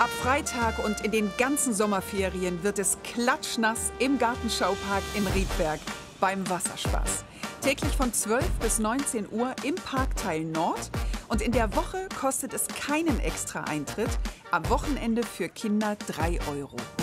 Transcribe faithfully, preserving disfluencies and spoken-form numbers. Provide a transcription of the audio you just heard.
Ab Freitag und in den ganzen Sommerferien wird es klatschnass im Gartenschaupark in Riedberg beim Wasserspaß. Täglich von zwölf bis neunzehn Uhr im Parkteil Nord. Und in der Woche kostet es keinen extra Eintritt. Am Wochenende für Kinder drei Euro.